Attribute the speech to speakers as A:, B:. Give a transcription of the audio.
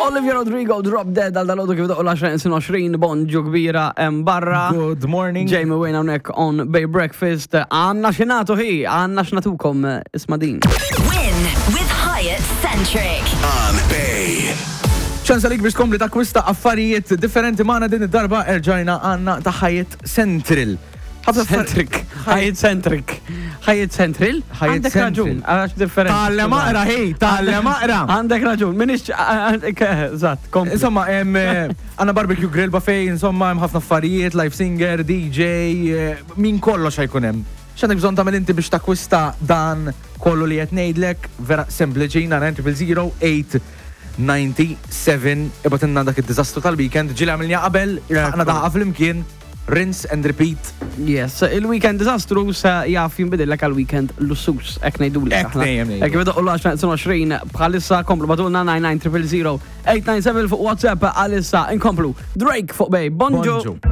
A: Olivia Rodrigo, Drop Dead, għal-dalodu kif doqqu l-10-20 bonġu kbira barra.
B: Good morning.
A: Jamie Wayne hawnhekk on Bay Breakfast. Għanna xinatu għanna xnatukom isma' din.
C: Win with Hyatt Centric.
D: On Bay.
B: ċansalik biex tkompli ta' kwista affarijiet differenti maħna din id-darba erġajna għanna ta' Hyatt Central.
A: Centric. Hyatt Centric. Hyatt Central?
B: Hyatt
A: Għandek raġun. Għax differenti.
B: Talle maqra, talle maqra.
A: Għandek raġun. Minix, zat, kompli.
B: Insomma, għanna barbecue grill buffet, insomma, ħafna affarijiet, live singer, DJ, min kollox ħajkunem. X'għandek bżonn tagħmel inti biex takwista dan kollu li qed ngħidlek, vera sempliċi, 900-0-897 ibatinna dak id-diżastru tal-weekend, ġili għamilni qabel, għana daħqa fl-imkien, rinse and repeat.
A: Yes, il-weekend disastru sa jaf jimbidillek għal-weekend lussus, ek nejdulek. Ek bidu u l-20 bħalissa komplu batulna 99000-897 fuq WhatsApp għalissa inkomplu. Drake fuq Bay, bonġu.